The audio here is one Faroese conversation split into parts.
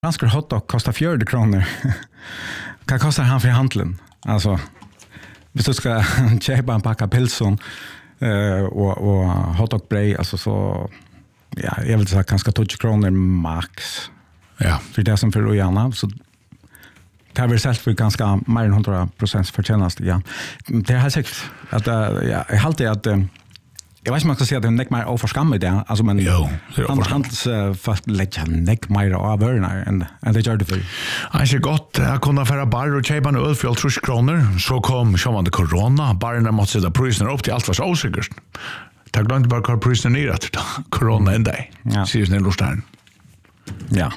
Fransk hotdog kostar 40 kronor. Vad kostar han för handlen? Alltså, hvis du ska köpa en packa pilsson och hotdogbröd, alltså så, ja, jag vill säga ganska 20 kronor max. Ja. För det som för Ojana, så det har vi sett för ganska mer än 100% förtjänast. Ja. Det är helt säkert att jag alltid att jag vet inte om man ska säga att det är näck mer oförskamma i det. Alltså, men handelsfast lägger näck mer av vörna än det gör det för. Det är gott att kunna föra bar och köpa en öl för 30 kronor. Så kom sjåvande corona. Barerna måste sätta priserna upp till allt var så osäkert. Tack glömde bara kvar priserna ner att corona en dag. Säger snäll Lustern. Ja.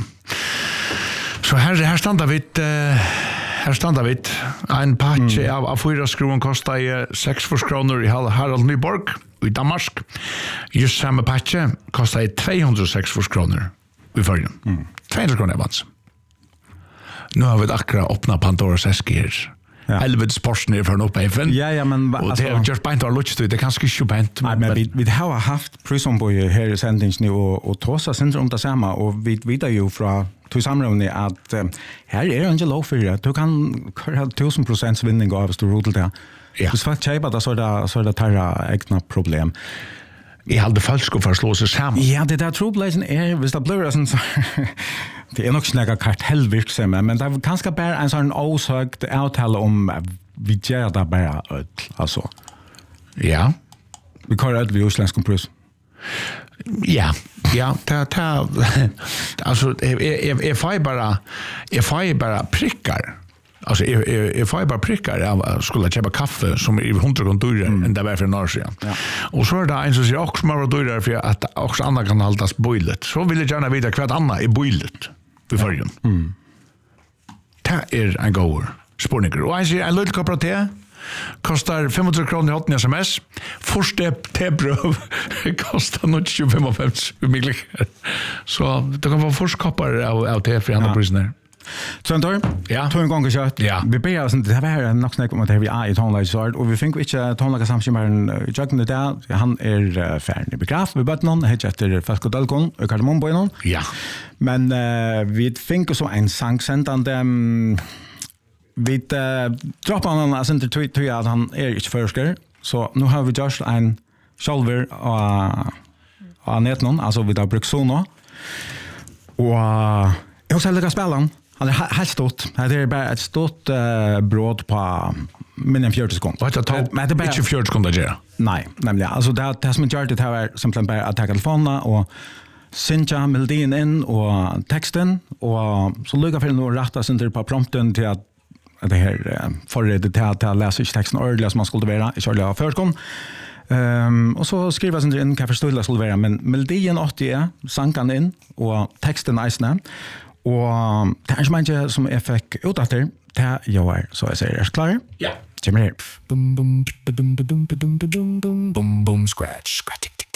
Så här standar vi en patch av 4 skruven kostar 6 kronor i Harald Nyborg i Danmark. Just samma patch kostar 206 kronor i förrjun. 200 kronor avans. Nu har vi akkurat öppnat Pandoras äske här. Helvete sporsen är från uppe i FN. Ja, men och det är just bänt att lutsa det kanske inte bänt. Nej, men vi har haft prisomboje här i sändningen nu och trossa syndrom om det samma och vi vet ju från till samrådet att här är inte lov för det. Du kan ha 1000% vinning av stor rodel där. Ja. Så fast köpa det så är det tarra egna problem. Jag hade falskt för att slå sig samman. Ja, det där problemet är hvis det blir sån det är nog snäga kartellvirksomhet, men det är ganska bara en sån osökt avtal om vi gör det bara alltså. Ja. Vi kallar det utländsk pris. Ja, alltså jag får bara prickar. Alltså jag får bara prickar. Jag skulle köpa kaffe som är 100 kronor dyrare än det var för några år sedan. Ja. Och så är det en som säger också mer dyrare för att också andra kan hållas bojlet. Så vill jag gärna veta vad andra är bojlet vid förrjun. Det är en god spårningar. Och jag säger en liten kopp av te. Kostar 500 kronor i hotten sms. Första tebröv kostar nog 25 miljoner. Så det kan vara först koppar av te för andra priser. Tventor? Ja. Två gånger kört. Ja. Vi ber oss inte, det här är nog snack om att vi är i tonlagsart och vi finner inte tonlaga samskimaren i Jöken där. Han är färdig i begraf vid Bötnon, heter Fasko Dalgon och Kardemomboinon. Ja. Men vi finner så en sangsändande vi droppar honom alltså inte tror att han är inte förskare. Så nu har vi just en shoulder och nätnon, alltså vi har brukt Sono. Och jag har lägga spelen. Han är helt stort. Det är bara ett stort bröd på minst 40 sekunder. Vad det bara inte 40 sekunder där. Nej, nämligen alltså det som gör det här är simpelthen bara att ta telefonen och synja melodin in och texten och så lugga för att rätta sig på prompten till att det här förredet till att läsa texten ordentligt som man skulle vara i Charlie av förskon. Och så skriver jag in kan förstå det skulle vara men melodin 80 sankan in och texten isna och det är som inte som jag fick ut efter det jag är så jag säger klar. Ja. Kommer här. Bum bum bum bum bum bum bum bum bum scratch.